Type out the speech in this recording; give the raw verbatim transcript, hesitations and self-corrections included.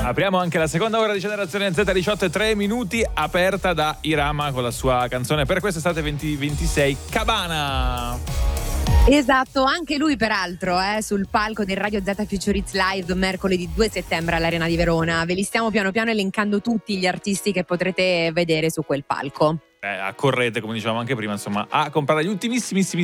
Apriamo anche la seconda ora di Generazione Z, diciotto e tre minuti, aperta da Irama con la sua canzone per quest'estate venti ventisei, Cabana. Esatto, anche lui peraltro eh, sul palco del Radio Z Future Hits Live mercoledì due settembre all'Arena di Verona. Ve li stiamo piano piano elencando tutti gli artisti che potrete vedere su quel palco. Eh, accorrete, come dicevamo anche prima, insomma, a comprare gli ultimissimissimi